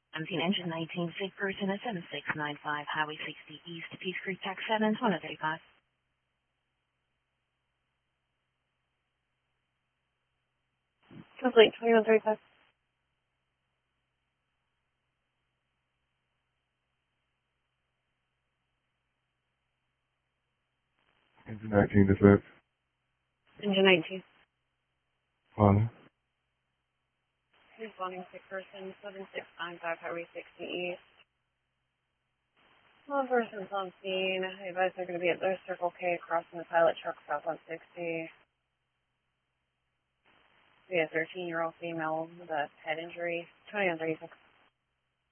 Empty engine 19, sick person at 7695 Highway 60 East, Peace Creek, Tax 7, 135. Complete 2135. Engine 19 dispatch. Engine 19. Father. Responding sick person 7695 Highway 60 East. One person's on scene. The advised they're going to be at their Circle K crossing the pilot truck south on 60. Be a 13-year-old female with a head injury. 2136.